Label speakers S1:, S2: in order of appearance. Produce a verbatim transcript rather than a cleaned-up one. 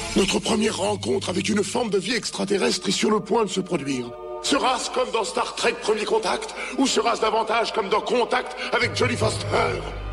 S1: Notre première rencontre avec une forme de vie extraterrestre est sur le point de se produire. Sera-ce comme dans Star Trek Premier Contact, ou sera-ce davantage comme dans Contact avec Jodie Foster?